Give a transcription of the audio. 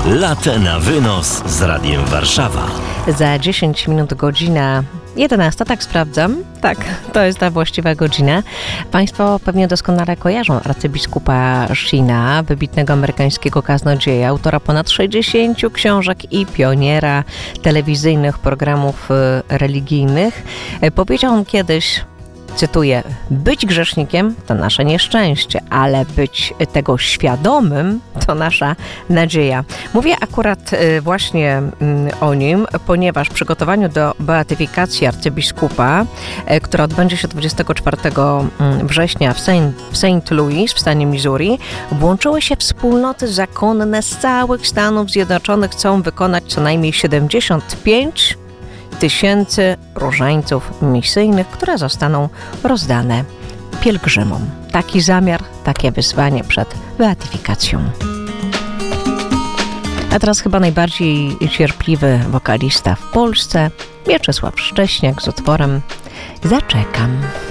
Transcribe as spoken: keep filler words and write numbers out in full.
Latę na wynos z Radiem Warszawa. Za dziesięć minut godzina jedenasta, tak sprawdzam. Tak, to jest ta właściwa godzina. Państwo pewnie doskonale kojarzą arcybiskupa Sheena, wybitnego amerykańskiego kaznodzieja, autora ponad sześćdziesięciu książek i pioniera telewizyjnych programów religijnych. Powiedział on kiedyś, cytuję: być grzesznikiem to nasze nieszczęście, ale być tego świadomym to nasza nadzieja. Mówię akurat właśnie o nim, ponieważ w przygotowaniu do beatyfikacji arcybiskupa, która odbędzie się dwudziestego czwartego września w Saint, w Saint Louis w stanie Missouri, włączyły się wspólnoty zakonne z całych Stanów Zjednoczonych. Chcą wykonać co najmniej siedemdziesiąt pięć tysięcy różańców misyjnych, które zostaną rozdane pielgrzymom. Taki zamiar, takie wyzwanie przed beatyfikacją. A teraz chyba najbardziej cierpliwy wokalista w Polsce, Mieczysław Szcześniak z utworem Zaczekam.